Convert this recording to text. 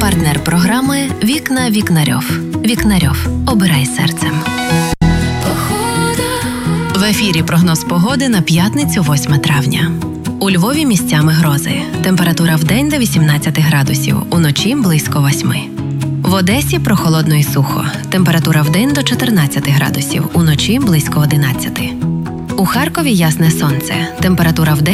Партнер програми «Вікна Вікнарьов». Вікнарьов. Обирай серцем. В ефірі прогноз погоди на п'ятницю 8 травня. У Львові місцями грози. Температура вдень до 18 градусів, уночі близько 8. В Одесі прохолодно і сухо. Температура вдень до 14 градусів, уночі близько 11. У Харкові ясне сонце. Температура вдень